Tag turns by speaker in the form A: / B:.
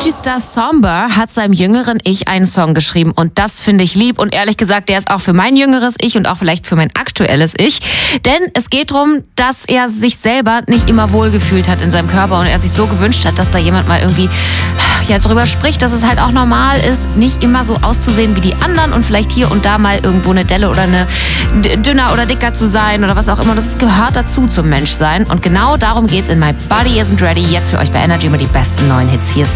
A: Energy Star Somber hat seinem jüngeren Ich einen Song geschrieben und das finde ich lieb und ehrlich gesagt, der ist auch für mein jüngeres Ich und auch vielleicht für mein aktuelles Ich, denn es geht darum, dass er sich selber nicht immer wohlgefühlt hat in seinem Körper und er sich so gewünscht hat, dass da jemand mal irgendwie drüber spricht, dass es halt auch normal ist, nicht immer so auszusehen wie die anderen und vielleicht hier und da mal irgendwo eine Delle oder eine dünner oder dicker zu sein oder was auch immer. Das gehört dazu zum Menschsein und genau darum geht's in My Body Isn't Ready. Jetzt für euch bei Energy immer die besten neuen Hits. Hier ist